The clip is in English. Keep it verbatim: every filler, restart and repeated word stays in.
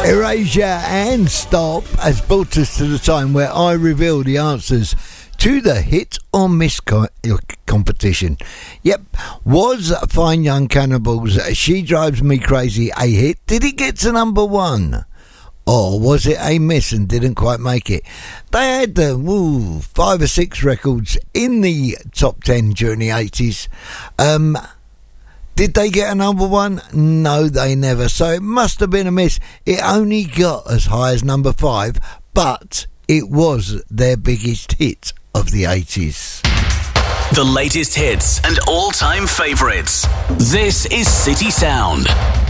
Erasure and Stop has brought us to the time where I reveal the answers to the hit or miss co- competition. Yep, was Fine Young Cannibals' She Drives Me Crazy a hit? Did it get to number one? Or was it a miss and didn't quite make it? They had uh, woo, five or six records in the top ten during the eighties. Um... Did they get a number one? No, they never. So it must have been a miss. It only got as high as number five, but it was their biggest hit of the eighties. The latest hits and all-time favourites. This is City Sound.